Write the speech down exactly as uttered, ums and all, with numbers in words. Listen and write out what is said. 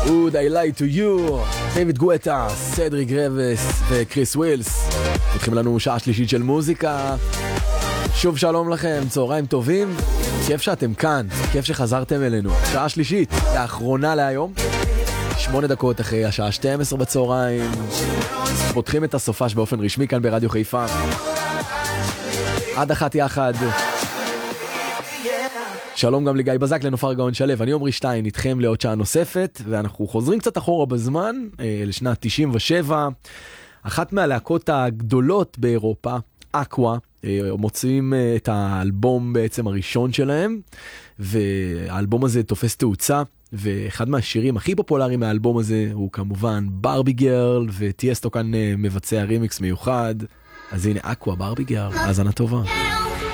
Would I Lie to You, דיוויד גואטה, סדריק רבס וקריס ווילס. פותחים לנו שעה שלישית של מוזיקה. שוב שלום לכם, צהריים טובים, כיף שאתם כאן, כיף שחזרתם אלינו. שעה שלישית, האחרונה להיום, שמונה דקות אחרי השעה שתים עשרה בצהריים. פותחים את הסופש באופן רשמי כאן ברדיו חיפה. עד אחת יחד. שלום גם לגיא בזק, לנופר גאון שלו. אני עומרי שטיין, איתכם לעוד שעה נוספת, ואנחנו חוזרים קצת אחורה בזמן, לשנת תשעים ושבע. אחת מהלהקות הגדולות באירופה, אקווה, מוצאים את האלבום בעצם הראשון שלהם, והאלבום הזה תופס תאוצה, ואחד מהשירים הכי פופולריים מהאלבום הזה הוא כמובן ברבי גרל, וטיאסטו כאן מבצע רימיקס מיוחד. אז הנה אקווה, ברבי גרל, האזנה טובה.